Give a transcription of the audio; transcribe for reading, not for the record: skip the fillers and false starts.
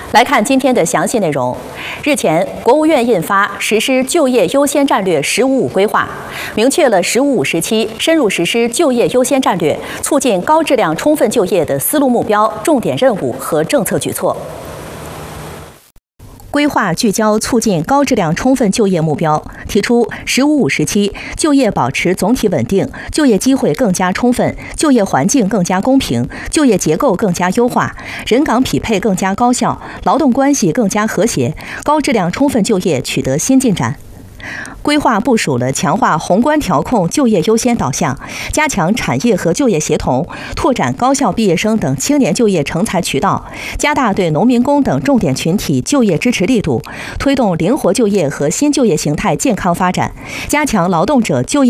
来看今天的详细内容。日前，国务院印发实施就业优先战略“十五五”规划，明确了“十五五”时期深入实施就业优先战略、促进高质量充分就业的思路目标、重点任务和政策举措。 规划聚焦促进高质量充分就业目标，提出“十五五”时期就业保持总体稳定，就业机会更加充分，就业环境更加公平，就业结构更加优化，人岗匹配更加高效，劳动关系更加和谐，高质量充分就业取得新进展。 规划部署了强化宏观调控就业优先导向，加强产业和就业协同，拓展高校毕业生等青年就业成才渠道，加大对农民工等重点群体就业支持力度，推动灵活就业和新就业形态健康发展，加强劳动者就业。